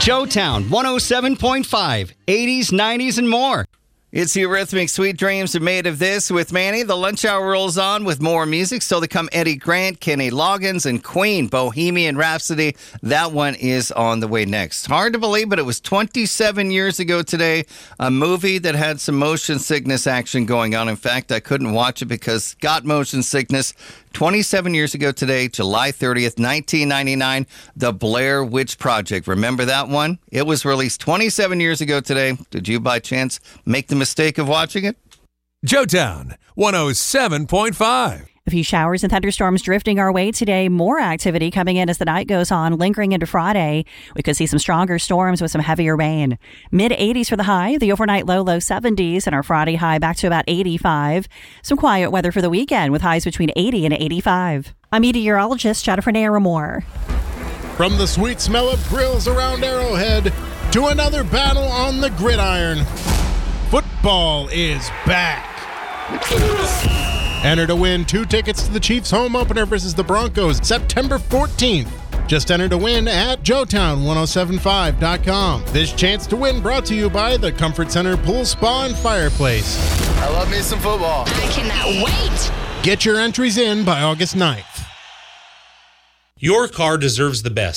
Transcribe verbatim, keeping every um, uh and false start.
Joetown one oh seven point five, eighties, nineties, and more. It's the Eurythmics, Sweet Dreams Are Made of This with Manny. The lunch hour rolls on with more music. So they come Eddie Grant, Kenny Loggins, and Queen, Bohemian Rhapsody. That one is on the way next. Hard to believe, but it was twenty-seven years ago today. A movie that had some motion sickness action going on. In fact, I couldn't watch it because got motion sickness. twenty-seven years ago today, July thirtieth, nineteen ninety-nine, The Blair Witch Project. Remember that one? It was released twenty-seven years ago today. Did you, by chance, make the mistake of watching it? Joetown one oh seven point five. A few showers and thunderstorms drifting our way today. More activity coming in as the night goes on, lingering into Friday. We could see some stronger storms with some heavier rain. mid eighties for the high, the overnight low, low seventies, and our Friday high back to about eighty-five. Some quiet weather for the weekend with highs between eighty and eighty-five. I'm meteorologist Jennifer Naramore. From the sweet smell of grills around Arrowhead to another battle on the gridiron, football is back. Enter to win two tickets to the Chiefs home opener versus the Broncos September fourteenth. Just enter to win at joetown ten seventy-five dot com. This chance to win brought to you by the Comfort Center Pool Spa and Fireplace. I love me some football. I cannot wait. Get your entries in by August ninth. Your car deserves the best.